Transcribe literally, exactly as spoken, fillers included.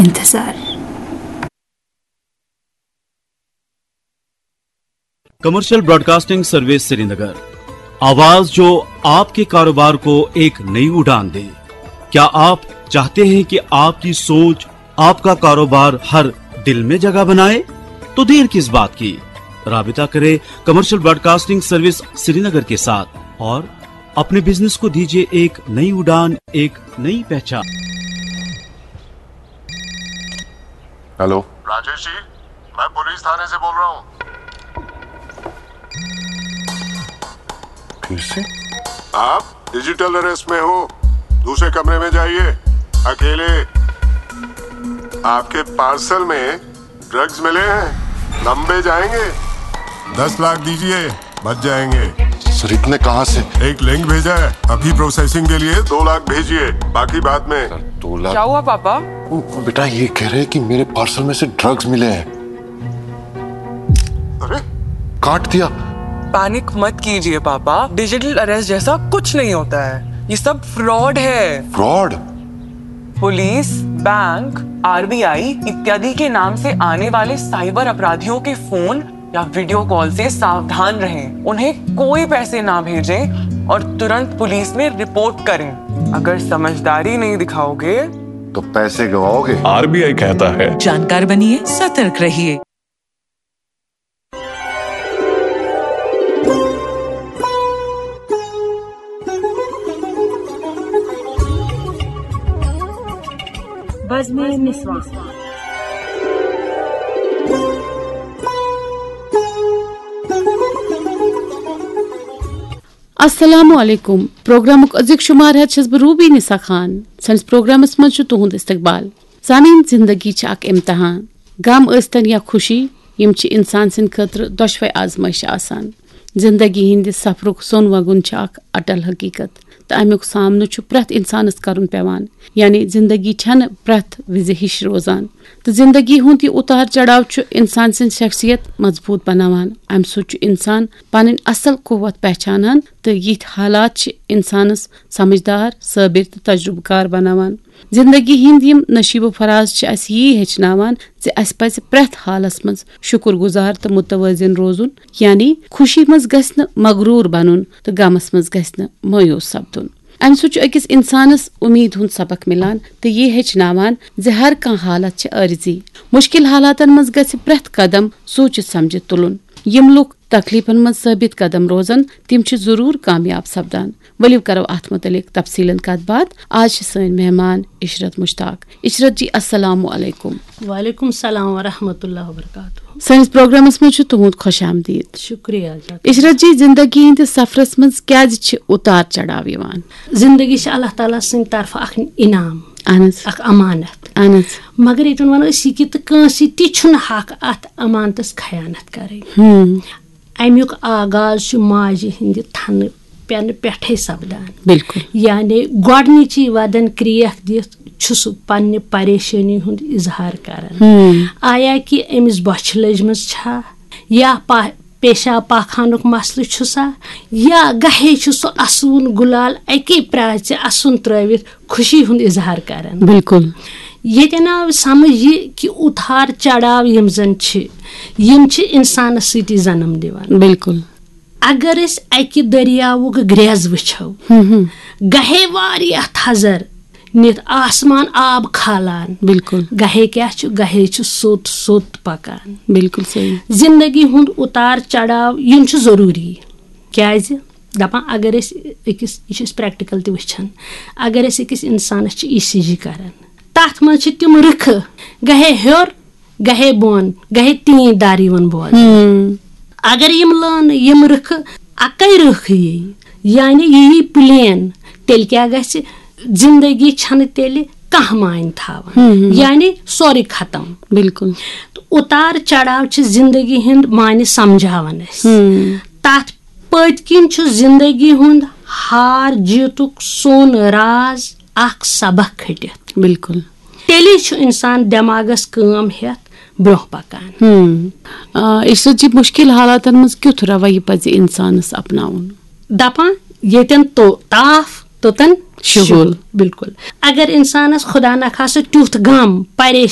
इंतजार। Commercial broadcasting service Srinagar, आवाज जो आपके कारोबार को एक नई उड़ान दे। क्या आप चाहते हैं कि आपकी सोच आपका कारोबार हर दिल में जगह बनाए? तो देर किस बात की, राबिता करें कमर्शियल ब्रॉडकास्टिंग सर्विस श्रीनगर के साथ और अपने बिजनेस को दीजिए एक नई उड़ान, एक नई पहचान। हेलो राजेश जी, मैं पुलिस थाने से बोल रहा हूँ। फिर से? आप डिजिटल अरेस्ट में हो, दूसरे कमरे में जाइए अकेले। आपके पार्सल में ड्रग्स मिले हैं, लंबे जाएंगे। दस लाख दीजिए, बच जाएंगे। सर इतने कहाँ से? एक लिंक भेजा है, अभी प्रोसेसिंग के लिए दो लाख भेजिए, बाकी बाद में। सर दो लाख? क्या हुआ पापा? बेटा ये कह रहे हैं कि मेरे पार्सल में से ड्रग्स मिले हैं। अरे काट दिया। पैनिक मत कीजिए पापा, डिजिटल अरेस्ट जैसा कुछ नहीं होता है, ये सब फ्रॉड है। फ्रॉड? पुलिस, बैंक, आरबीआई इत्यादि के नाम से आने वाले साइबर अपराधियों के फोन या वीडियो कॉल से सावधान रहें। उन्हें कोई पैसे ना भेजें और तुरंत पुलिस में रिपोर्ट करें। अगर समझदारी नहीं दिखाओगे तो पैसे गवाओगे। आरबीआई कहता है जानकार बनिए, सतर्क रहिए। बज़्म निस्वां। अस्सलामु अलैकुम। प्रोग्रामुक अज़ीक शुमार है छस रूबी निसा खान। सन्स प्रोग्रामस मज तुहुंद इस्तकबाल। सामीन, जिंदगी छ अक इम्तहान। गम अस्तन या खुशी, यम छ इंसान सिंद खतर दोशवे आजमाइश आसान। जिंदगी हिंदिस सफरुक सोन वगुन छ अक अटल हकीकत। तो अमुक सामन प्रत इंसानस करन पेवान, यानी जिंदगी छन प्रत विज हिश रोजान। तो जिंदगी हुंद उतार चढ़ाव इंसान सिंद शख्सियत मजबूत बनावान। अम सु इंसान पन असल कुव्वत पहचानान तो ये हालात इंसानस समझदार, साबिर तो तजुर्बकार बनावान। जिंदगी हिंद यम नशीबो फराज यी हेचनावान जे अस पज प्रत हालस मज शुक्र गुजार तो मुतवज़िन रोजुन, यानी खुशी मज गछ न मगरूर बनून तो गमस मज गछ न मायूस सपदुन। अम सु अकिस इंसानस उम्मीद हुंद सबक मिलान तो ये हेचनावान जे हर कह हालत छ अर्जी। मुश्किल हालातन मज गछ प्रत कदम सोचित समझित तुलुन। यम लुक तकलीफन मज साबित कदम रोजन तिम छ जरूर कामयाब सपदान। वलिव करो अथ मुतलिक तफसीलन कत बात। आज सन मेहमान इशरत मुश्ताक। इशरत जी अस्सलामु अलैकुम। वालेकुम सलाम व रहमतुल्लाहि व बरकातुहू। साइंस प्रोग्रामस मज तुहुंद खुशामदीद। शुक्रिया। इशरत जी, जिंदगी हिंद सफरस मज क्या उतार चढ़ाव यवान? जिंदगी छ अल्लाह ताला सिंद तरफ अख इनाम, अख अमानत, मगर ये वन यह तो कंसी ती हक अत अमानतस खयानत कर। अमुक आगाज माज हिंद थन पेन पे सपदान। बिल्कुल, यानी गोडनिची वदन क्रियक दित छुस पन्ने परेशानी हुंद इजहार करन। आया कि अमिस बछ लजमस छा या पेशा पाखानुक मसल छुसा या गहे सो असून गुलाल अके प्राच असून त्रवित खुशी हुंद इजहार करन। बिल्कुल, ये नाव समझ ये कि उतार चढ़ाव यम जन छ यम छ इंसान सती जन्म दिवान। बिल्कुल, अगर इस अकि दरियावुक ग्रेज वुछो गहे वारिया थजर नित आसमान आब खालान। बिल्कुल, गहे क्या छु गहे छु सोत सोत पकान। बिल्कुल सही। जिंदगी हुंद उतार चढ़ाव यम छु जरूरी। क्या दपान अगर अकिस यह प्रैक्टिकल त वुछन, अगर अकिस इंसानस ई सी जी करन तथ मज तिम रख गहे हर गहे बोन गहे तीन दार यवन बोल। अगर यम लान यम रख अकै रख यी यानी यही प्लेन तेल क्या गछ जिंदगी छन तेल कह मान थावन, यानी सोरे खत्म। बिल्कुल, तो उतार चढ़ाव छ जिंदगी हिंद माने समझावन तथ पतकिन छ जिंदगी हुंद हार जीतुक सोन राज अख सबक खटित। बिल्कुल, तेली छ इंसान दिमागस काम हेत ब्रोह पकान। इशरत जी, मुश्किल हालातन मज क्युथ रवैय पज इंसानस अपनाउन? दपान येतन तो ताफ तोतन शुगुल। बिल्कुल, अगर इंसानस खुदा न खास ट्यूथ गम परेशान